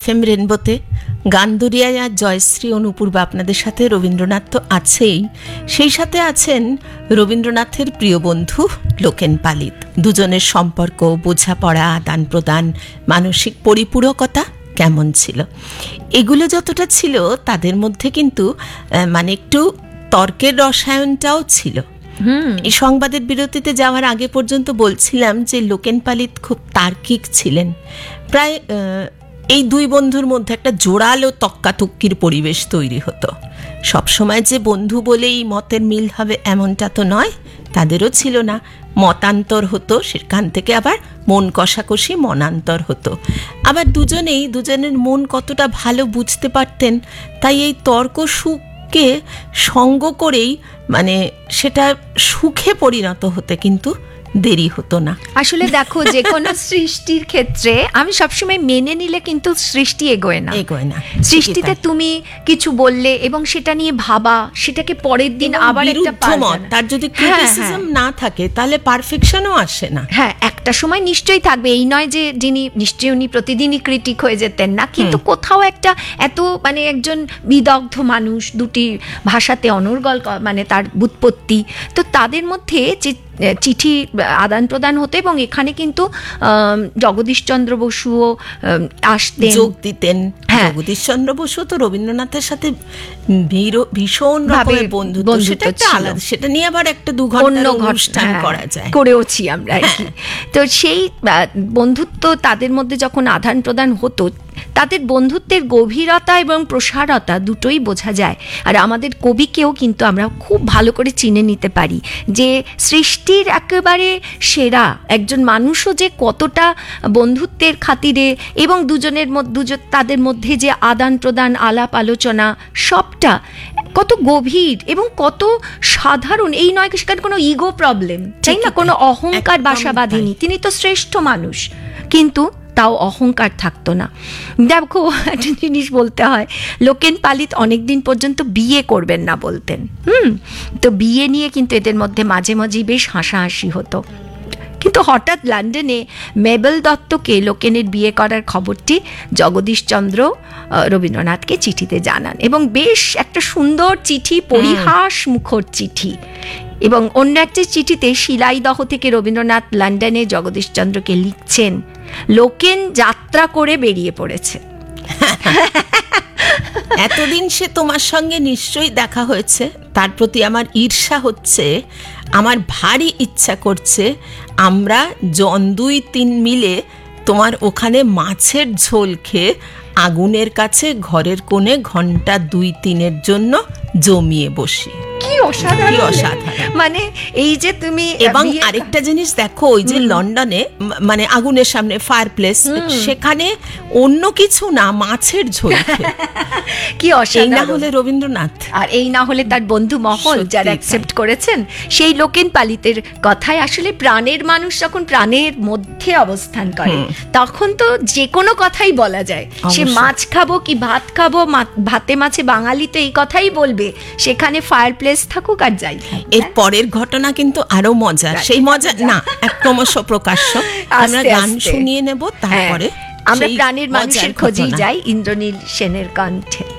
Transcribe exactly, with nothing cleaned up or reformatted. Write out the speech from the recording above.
FM রেনবোতে গানদরিয়ায় আর জয়শ্রী অনুপূর্বা আপনাদের সাথে। রবীন্দ্রনাথ তো আছেই, সেই সাথে আছেন রবীন্দ্রনাথের প্রিয় বন্ধু লোকেন পালিত। দুজনের সম্পর্ক, বোঝাপড়া, আদান প্রদান, মানসিক পরিপূরকতা কেমন ছিল, এগুলো যতটা ছিল তাদের মধ্যে কিন্তু মানে একটু তর্কের রসায়নটাও ছিল। এই সংবাদের বিরতিতে যাওয়ার আগে পর্যন্ত বলছিলাম যে লোকেন পালিত খুব তার্কিক ছিলেন। প্রায় এই দুই বন্ধুর মধ্যে একটা জোরালো তক্কাতক্কির পরিবেশ তৈরি হতো। সবসময় যে বন্ধু বলেই মতের মিল হবে এমনটা তো নয়, তাদেরও ছিল না, মতান্তর হতো, সেখান থেকে আবার মন কষাকষি মনান্তর হতো। আবার দুজনেই দুজনের মন কতটা ভালো বুঝতে পারতেন, তাই এই তর্ক সুখকে সঙ্গ করেই মানে সেটা সুখে পরিণত হতে কিন্তু দেরি হতো না। আসলে দেখো, যে কোনো সৃষ্টির ক্ষেত্রে আমি সবসময় মেনে নিলে কিন্তু সৃষ্টি এগোয় না এগোয় না সৃষ্টিতে তুমি কিছু বললে এবং সেটা নিয়ে ভাবা, সেটাকে পরের দিন আবার একটা মত, তার যদি ক্রিটিসিজম না থাকে তাহলে পারফেকশনও আসে না। হ্যাঁ, একটা সময় নিশ্চয়ই থাকবে, এই নয় যে যিনি নিশ্চয়ই উনি প্রতিদিনই ক্রিটিক হয়ে যেতেন না, কিন্তু কোথাও একটা এত মানে একজন বিদগ্ধ মানুষ, দুটি ভাষাতে অনর্গল মানে তার ব্যুৎপত্তি, তো তাদের মধ্যে যে চিঠি আদান প্রদান হতো এবং এখানে কিন্তু জগদীশচন্দ্র বসুও আসতেন, যোগ দিতেন। জগদীশচন্দ্র বসু তো রবীন্দ্রনাথের সাথে ভীষণ রকমের বন্ধুত্ব, সেটা একটা আলাদা, সেটা নিয়ে আবার একটা দু ঘন্টার অনুষ্ঠান করা যায়, করেওছি আমরা। তো সেই বন্ধুত্ব তাদের মধ্যে যখন আদান প্রদান হতো, তাদের বন্ধুত্বের গভীরতা এবং প্রসারতা দুটোই বোঝা যায়। আর আমাদের কবিকেও কিন্তু আমরা খুব ভালো করে চিনে নিতে পারি যে সৃষ্টির একেবারে সেরা একজন মানুষও যে কতটা বন্ধুত্বের খাতিরে এবং দুজনের মধ্যে তাদের মধ্যে যে আদান প্রদান, আলাপ আলোচনা, সবটা কত গভীর এবং কত সাধারণ। এই নয় সেখানে কোনো ইগো প্রবলেম, তাই না, কোনো অহংকার বাসা বাঁধেনি। তিনি তো শ্রেষ্ঠ মানুষ, কিন্তু তাও অহংকার থাকতো না। দেখো, একটা জিনিস বলতে হয়, লোকেন পালিত অনেকদিন পর্যন্ত বিয়ে করবেন না বলতেন। হুম তো বিয়ে নিয়ে কিন্তু এদের মধ্যে মাঝে মাঝে বেশ হাসাহাসি হতো। কিন্তু হঠাৎ লন্ডনে মেবেল দত্তকে লোকেনের বিয়ে করার খবরটি জগদীশচন্দ্র রবীন্দ্রনাথকে চিঠিতে জানান, এবং বেশ একটা সুন্দর চিঠি, পরিহাস মুখর চিঠি। এবং অন্য একটি চিঠিতে শিলাইদহ থেকে রবীন্দ্রনাথ লন্ডনে জগদীশচন্দ্রকে লিখছেন, লোকেন যাত্রা করে বেরিয়ে পড়েছে। এতদিন সে তোমার সঙ্গে নিশ্চয়ই দেখা হয়েছে, তার প্রতি আমার ঈর্ষা হচ্ছে, আমার ভারী ইচ্ছা করছে আমরা জন দুই তিন মিলে তোমার ওখানে মাছের ঝোল খেয়ে আগুনের কাছে ঘরের কোণে ঘন্টা দুই তিনের জন্য জমিয়ে বসি। কি অসাধারণ! মানে এই যে তুমি, এবং আরেকটা জিনিস দেখো, ওই যে লন্ডনে মানে আগুনের সামনে ফায়ার প্লেস, সেখানে অন্য কিছু না, মাছের ঝোল। কি অসাধারণ! এই না হলে রবীন্দ্রনাথ, আর এই না হলে তার বন্ধু মহল যারা অ্যাকসেপ্ট করেছেন সেই লোকেন পালিতের কথায়। আসলে প্রাণের মানুষ যখন প্রাণের মধ্যে অবস্থান করে তখন তো যে কোনো কথাই বলা যায়। সে মাছ খাবো কি ভাত খাবো, ভাতে মাছে বাঙালি তো এই কথাই বলবে, সেখানে ফায়ার প্লেস থাকুক আর যাই। এর পরের ঘটনা কিন্তু আরো মজা, সেই মজা না এক ক্রমশ প্রকাশ্য। আমরা গান শুনিয়ে নেব, তারপরে আমরা প্রাণের মানুষের খোঁজেই যাই ইন্দ্রনীল সেনের কণ্ঠে।